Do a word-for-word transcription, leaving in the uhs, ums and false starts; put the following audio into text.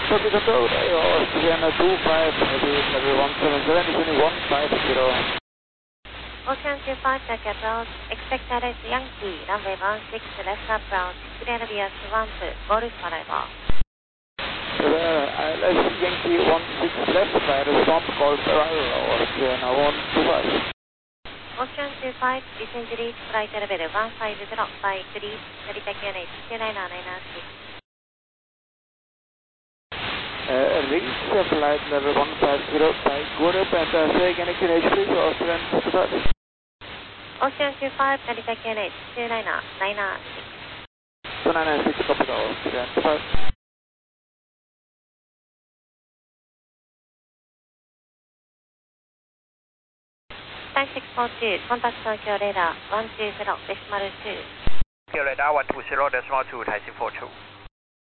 Copy control, Austrian two five, heavy level one seven seven, descending one five zero. Ocean two five, check approach, expect R S Yankee, runway one six, left approach, clear via swamp, Golf arrival. I L S Yankee one six left, via swamp, Golf arrival, Austrian one two five. Ocean two five, descend reach flight level one five zero, by three, Narita Q N H, Q nine nine six. Uh, reach uh, flight level one five zero by good up and uh, say again Q N H please, Austrian two five. Ocean two five, Narita Q N H, two nine nine six. two nine nine six, copy the Austrian two five. five six four two, contact Tokyo radar one two zero decimal two. Tokyo radar one two zero decimal two, Taxi four two.